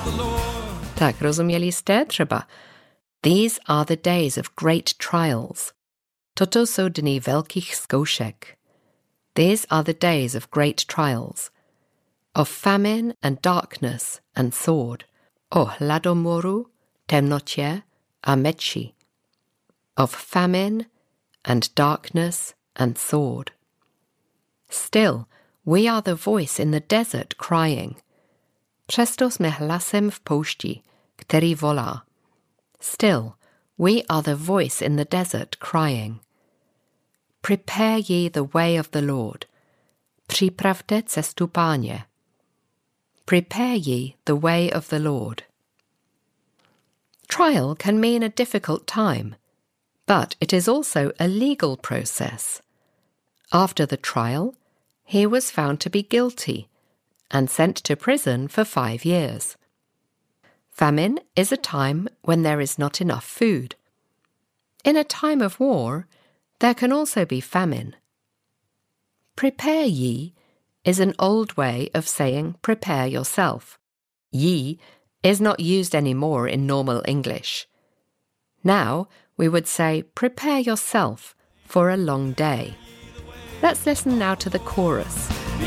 Tak, rozuměli jste třeba? These are the days of great trials. Toto jsou dny velkých zkoušek. These are the days of great trials. Of famine and darkness and sword. O hladomoru, temnotě a meči. Of famine and darkness and sword. Still, we are the voice in the desert crying. Přesto jsme hlasem v poušti, který volá. Still, we are the voice in the desert crying. Prepare ye the way of the Lord. Připravte cestu Páně. Prepare ye the way of the Lord. Trial can mean a difficult time, but it is also a legal process. After the trial, he was found to be guilty and sent to prison for 5 years. Famine is a time when there is not enough food. In a time of war, there can also be famine. Prepare ye is an old way of saying prepare yourself. Ye is not used anymore in normal English. Now we would say prepare yourself for a long day. Let's listen now to the chorus.